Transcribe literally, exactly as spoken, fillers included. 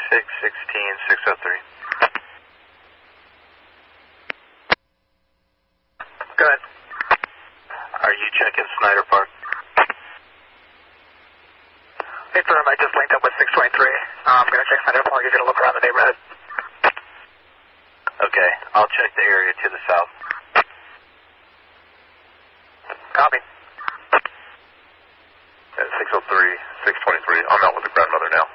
six sixteen six oh three. Go ahead. Are you checking Snyder Park? Hey, firm, I just linked up with six twenty-three. Uh, I'm going to check Snyder Park. You're going to look around the neighborhood. Okay, I'll check the area to the south. Copy. At six oh three, six twenty-three, I'm out with the grandmother now.